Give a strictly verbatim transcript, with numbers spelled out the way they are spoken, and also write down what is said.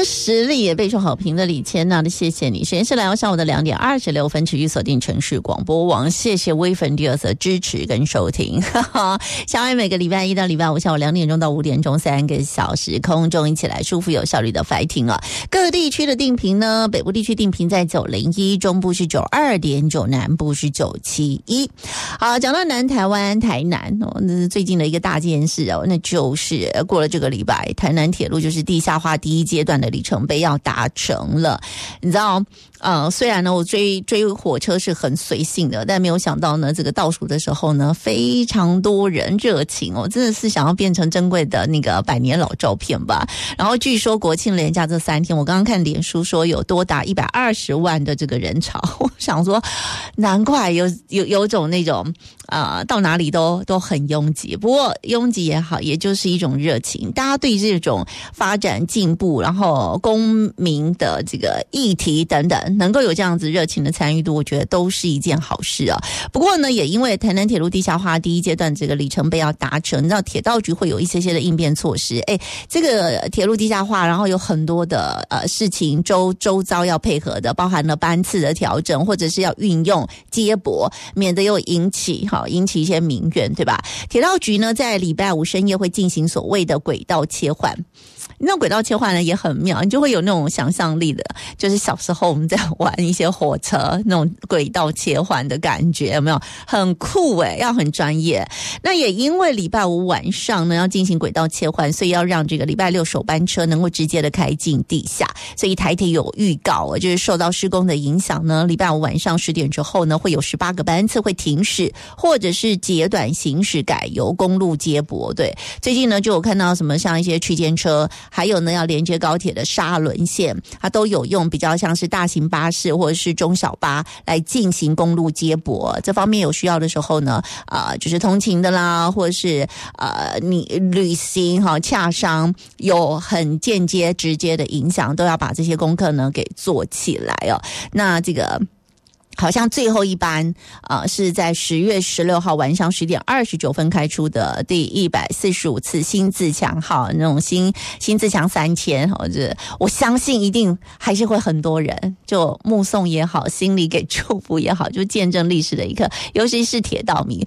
歌实力也备受好评的李千娜的谢谢你。时间是来到上午的两点二十六分，持续锁定城市广播网，谢谢微粉第二次支持跟收听。下面每个礼拜一到礼拜五下午两点钟到五点钟三个小时空中一起来舒服有效率的 fighting 啊！各地区的定频呢，北部地区定频在九零一，中部是九二点九，南部是九七一。好，讲到南台湾台南哦，那是最近的一个大件事哦，那就是过了这个礼拜，台南铁路就是地下化第一阶段的里程碑要达成了。你知道呃，虽然呢我追追火车是很随性的，但没有想到呢这个倒数的时候呢非常多人热情哦，真的是想要变成珍贵的那个百年老照片吧。然后据说国庆连假这三天，我刚刚看脸书说有多达一百二十万的这个人潮，我想说难怪有有有种那种啊、呃、到哪里都都很拥挤。不过拥挤也好，也就是一种热情，大家对这种发展进步，然后公民的这个议题等等，能够有这样子热情的参与度，我觉得都是一件好事啊。不过呢，也因为台南铁路地下化第一阶段这个里程碑要达成，你知道铁道局会有一些些的应变措施。哎，这个铁路地下化，然后有很多的呃事情周周遭要配合的，包含了班次的调整，或者是要运用接驳，免得又引起好引起一些民怨，对吧？铁道局呢在礼拜五深夜会进行所谓的轨道切换。那种轨道切换呢也很妙，你就会有那种想象力的，就是小时候我们在玩一些火车那种轨道切换的感觉，有没有？很酷诶，要很专业。那也因为礼拜五晚上呢要进行轨道切换，所以要让这个礼拜六首班车能够直接的开进地下，所以台铁有预告，就是受到施工的影响呢，礼拜五晚上十点之后呢会有十八个班次会停驶，或者是截短行驶，改由公路接驳。对，最近呢就有看到什么像一些区间车，还有呢要连接高铁的沙仑线，它都有用比较像是大型巴士或者是中小巴来进行公路接驳。这方面有需要的时候呢，呃，就是通勤的啦，或者是呃你旅行哈洽商有很间接直接的影响，都要把这些功课呢给做起来哦。那这个好像最后一班呃是在十月十六号晚上十点二十九分开出的第一百四十五次新自强号，那种新新自强三千，或者我相信一定还是会很多人就目送也好，心里给祝福也好，就见证历史的一刻，尤其是铁道迷。